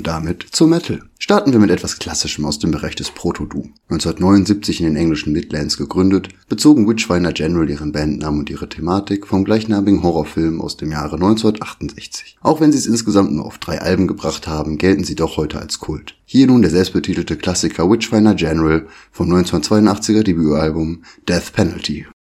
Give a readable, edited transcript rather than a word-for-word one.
Und damit zum Metal. Starten wir mit etwas Klassischem aus dem Bereich des Proto-Doom. 1979 in den englischen Midlands gegründet, bezogen Witchfinder General ihren Bandnamen und ihre Thematik vom gleichnamigen Horrorfilm aus dem Jahre 1968. Auch wenn sie es insgesamt nur auf 3 Alben gebracht haben, gelten sie doch heute als Kult. Hier nun der selbstbetitelte Klassiker Witchfinder General vom 1982er Debütalbum Death Penalty.